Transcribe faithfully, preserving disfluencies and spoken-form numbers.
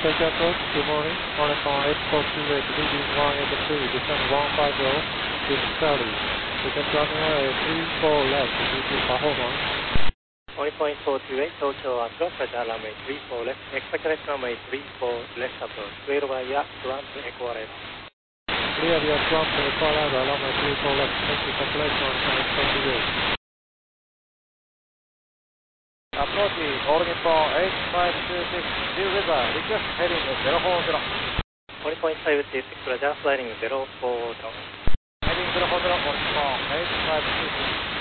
Take approach, good morning. Hornet on eight four two eight, leading one eight two, descend one five zero, this Charlie. Begin runway three four left, due to Pahomon. one point four two eight, Tokyo approach, radar runway three four left, expect correct runway three four left approach, clear via Trump Echo Arrival. Clear via Trump Echo Arrival, runway three four left, thank you for collection on eight four two eight. Approach, All Nippon eight five two six, Deal River, request heading zero four zero. one point five two six, radar sliding zero four zero. Heading zero four zero, All Nippon eight five two six.